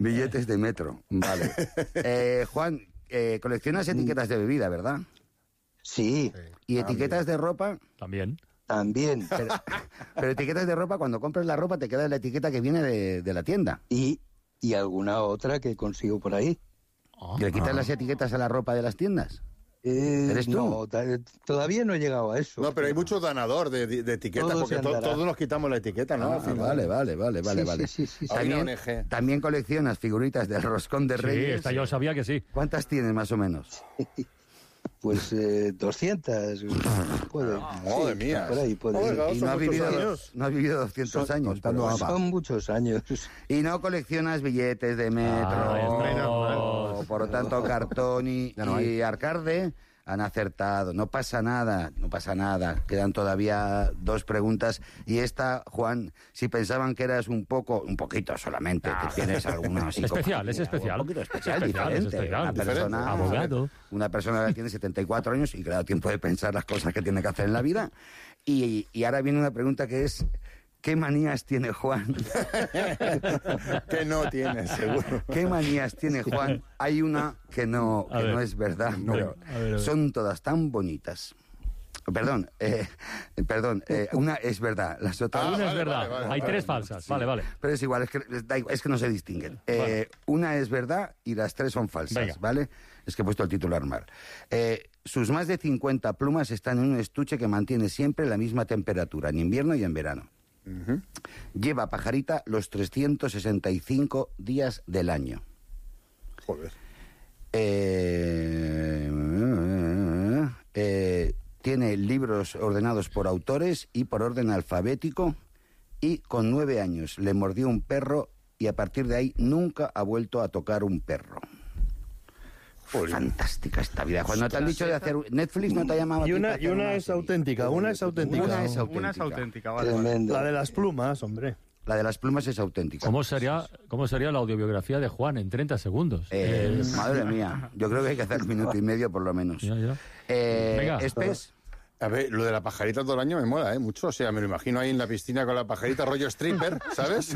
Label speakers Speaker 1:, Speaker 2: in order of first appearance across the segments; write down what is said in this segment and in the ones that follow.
Speaker 1: Billetes de metro, vale. Juan, coleccionas etiquetas de bebida, ¿verdad?
Speaker 2: Sí.
Speaker 1: ¿Y etiquetas de ropa?
Speaker 3: También.
Speaker 1: Pero etiquetas de ropa, cuando compras la ropa te queda la etiqueta que viene de la tienda.
Speaker 2: Y alguna otra que consigo por ahí.
Speaker 1: ¿Le quitas las etiquetas a la ropa de las tiendas? ¿Eres tú?
Speaker 2: No, todavía no he llegado a eso.
Speaker 4: No, pero hay mucho danador de etiquetas,
Speaker 2: Todo
Speaker 4: porque
Speaker 2: se andará.
Speaker 4: todos nos quitamos la etiqueta, ¿no? Al final.
Speaker 1: Vale.
Speaker 2: Sí.
Speaker 4: Hay una ONG.
Speaker 1: También coleccionas figuritas del Roscón de
Speaker 3: Sí,
Speaker 1: Reyes.
Speaker 3: esta yo sabía que sí.
Speaker 1: ¿Cuántas tienes más o menos?
Speaker 2: Pues 200. Puede.
Speaker 4: Madre mía.
Speaker 2: Por ahí puede.
Speaker 4: Joder,
Speaker 1: Y
Speaker 4: son
Speaker 1: no has
Speaker 4: muchos
Speaker 1: vivido,
Speaker 4: años.
Speaker 1: no has vivido 200 años. pero-
Speaker 2: Son muchos años.
Speaker 1: Y no coleccionas billetes de metro, por lo tanto cartón y Arcade han acertado. No pasa nada. Quedan todavía 2 preguntas. Y esta, Juan, si pensaban que eras un poquito solamente, que tienes alguna
Speaker 3: Especial, es especial.
Speaker 1: Un poquito especial,
Speaker 3: Es
Speaker 1: diferente.
Speaker 3: especial.
Speaker 1: Una persona,
Speaker 3: Abogado.
Speaker 1: Una persona que tiene 74 años y que le da tiempo de pensar las cosas que tiene que hacer en la vida. Y ahora viene una pregunta que es... ¿Qué manías tiene Juan?
Speaker 4: Que no tienes, seguro.
Speaker 1: ¿Qué manías tiene Juan? Hay una que no es verdad, pero
Speaker 3: A ver.
Speaker 1: son todas tan bonitas. Perdón, una es verdad, las otras...
Speaker 3: Una es
Speaker 4: vale,
Speaker 3: verdad.
Speaker 4: vale,
Speaker 3: Hay
Speaker 4: vale.
Speaker 3: 3 falsas. Vale.
Speaker 1: Pero es igual, es que no se distinguen. Una es verdad y las 3 son falsas,
Speaker 3: Venga.
Speaker 1: ¿vale? Es que he puesto el titular mal. Sus más de 50 plumas están en un estuche que mantiene siempre la misma temperatura, en invierno y en verano. Lleva pajarita los 365 días del año.
Speaker 4: Joder.
Speaker 1: Tiene libros ordenados por autores y por orden alfabético, y con 9 años le mordió un perro y a partir de ahí nunca ha vuelto a tocar un perro. Fantástica esta vida. Cuando te han dicho de hacer... Netflix no te ha llamado...
Speaker 5: Y
Speaker 1: a ti
Speaker 5: una,
Speaker 1: para
Speaker 5: y
Speaker 1: hacer
Speaker 5: una
Speaker 1: una
Speaker 5: es
Speaker 1: serie?
Speaker 5: auténtica, una es auténtica.
Speaker 1: Una es
Speaker 6: Una es auténtica, vale.
Speaker 2: Tremendo.
Speaker 5: La de las plumas, hombre.
Speaker 1: La de las plumas es auténtica.
Speaker 3: ¿Cómo sería la audiobiografía de Juan en 30 segundos?
Speaker 1: Madre mía, yo creo que hay que hacer 1 minuto y medio por lo menos.
Speaker 3: Ya. Venga.
Speaker 1: Espes,
Speaker 4: A ver, lo de la pajarita todo el año me mola, mucho. O sea, me lo imagino ahí en la piscina con la pajarita, rollo stripper, ¿sabes?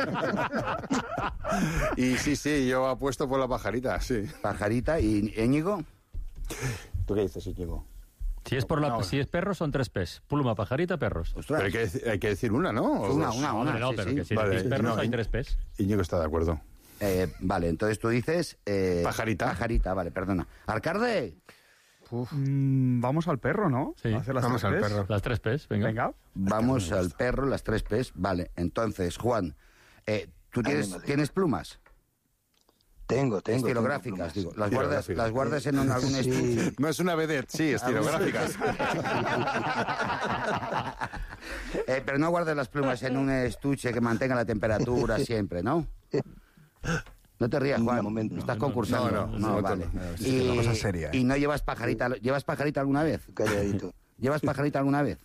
Speaker 4: Y sí, yo apuesto por la pajarita, sí.
Speaker 1: pajarita y Íñigo.
Speaker 4: ¿Tú qué dices, Íñigo?
Speaker 3: Si es perros, son 3 P's. Pluma, pajarita, perros.
Speaker 1: Ostras.
Speaker 4: Pero hay que decir una, ¿no? ¿O
Speaker 1: Una,
Speaker 4: dos?
Speaker 3: No,
Speaker 1: sí,
Speaker 3: pero
Speaker 1: sí.
Speaker 3: que si
Speaker 4: Vale,
Speaker 3: decís perros
Speaker 4: no,
Speaker 3: hay 3 P's.
Speaker 4: Íñigo está de acuerdo.
Speaker 1: Vale, entonces tú dices...
Speaker 4: Pajarita.
Speaker 1: Pajarita, vale, perdona. Arcade,
Speaker 6: Vamos al perro, ¿no?
Speaker 3: Sí.
Speaker 6: Hacer las
Speaker 7: Vamos
Speaker 6: 3
Speaker 7: al
Speaker 6: Ps.
Speaker 7: perro.
Speaker 3: Las 3 P's, venga.
Speaker 1: vamos al perro, las 3 P's. Vale, entonces, Juan, ¿tú tienes plumas?
Speaker 2: Tengo.
Speaker 1: Estilográficas, digo. Las guardas en algún estuche.
Speaker 4: No es una vedette, sí, estilográficas.
Speaker 1: Pero no guardas las plumas en un estuche que mantenga la temperatura siempre, ¿no? No te rías, Juan.
Speaker 2: De momento no.
Speaker 1: Estás concursando.
Speaker 4: No,
Speaker 1: vale.
Speaker 7: Es una cosa seria,
Speaker 1: ¿Y no llevas pajarita? ¿Llevas pajarita alguna vez?
Speaker 2: Calladito.
Speaker 1: ¿Llevas pajarita alguna vez?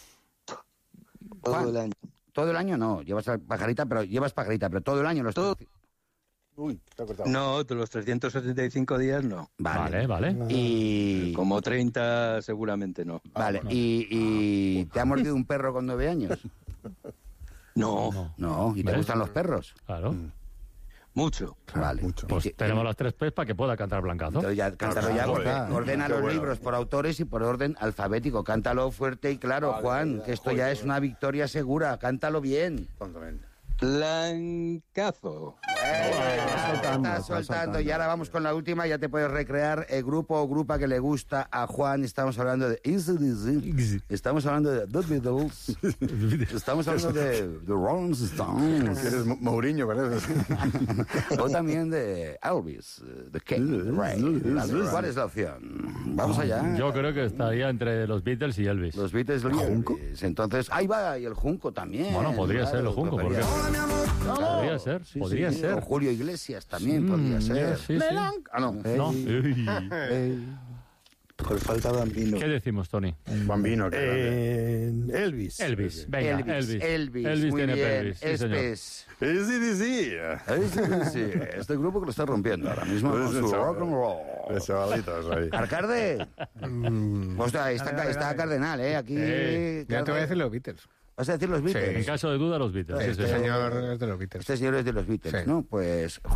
Speaker 2: Todo el año.
Speaker 1: Todo el año no. Llevas pajarita, pero todo el año lo estás...
Speaker 4: Uy, te ha cortado.
Speaker 2: No, de los 375 días no.
Speaker 3: Vale.
Speaker 1: Y...
Speaker 2: Como 30 seguramente no.
Speaker 1: Vale, y ¿te ha mordido un perro con 9 años?
Speaker 2: No,
Speaker 1: No, ¿y te
Speaker 3: ¿Ves?
Speaker 1: gustan los perros?
Speaker 3: Claro.
Speaker 2: mucho.
Speaker 1: Vale.
Speaker 4: mucho.
Speaker 3: Pues tenemos las 3 P's para que pueda cantar Blancazo.
Speaker 1: Entonces ya, cántalo ya,
Speaker 4: Joder,
Speaker 1: ordena
Speaker 4: qué
Speaker 1: los
Speaker 4: bueno.
Speaker 1: libros por autores y por orden alfabético. Cántalo fuerte y claro,
Speaker 4: Vale,
Speaker 1: Juan,
Speaker 4: vale,
Speaker 1: que esto
Speaker 4: joder,
Speaker 1: ya es una victoria segura. Cántalo bien.
Speaker 2: Blancazo.
Speaker 1: Estás soltando. Y ahora vamos con la última. Ya te puedes recrear el grupo o grupa que le gusta a Juan. Estamos hablando de AC/DC. Estamos hablando de The Beatles. Estamos hablando de The Rolling Stones.
Speaker 4: Eres Mourinho, ¿verdad?
Speaker 1: O también de Elvis, The King, Ray. ¿Cuál es la opción? Vamos allá.
Speaker 3: Yo creo que estaría entre los Beatles y Elvis.
Speaker 1: Los Beatles, ¿el junco? Entonces, ahí va, y el junco también.
Speaker 3: Bueno, podría ser el junco, ¿por qué? Podría ser, podría ser.
Speaker 1: O Julio Iglesias también podría ser.
Speaker 3: Sí.
Speaker 4: Ah, no.
Speaker 3: No.
Speaker 2: Pues falta Bambino.
Speaker 3: ¿Qué decimos, Tony?
Speaker 4: Bambino.
Speaker 5: Elvis.
Speaker 3: Venga, Elvis
Speaker 1: muy
Speaker 3: tiene
Speaker 1: bien.
Speaker 3: pelvis. Sí, señor.
Speaker 4: Sí.
Speaker 1: Este grupo que lo está rompiendo ahora mismo con su rock and roll.
Speaker 4: Los chavalitos ahí.
Speaker 1: Arcade. Hostia, está Cardenal, aquí.
Speaker 7: Ya te voy a decir los Beatles.
Speaker 1: ¿Vas a decir los Beatles?
Speaker 3: En caso de duda, los Beatles. Sí,
Speaker 7: Este
Speaker 3: señor.
Speaker 7: señor es de los Beatles.
Speaker 1: Este señor es de los Beatles,
Speaker 7: Sí.
Speaker 1: ¿no? Pues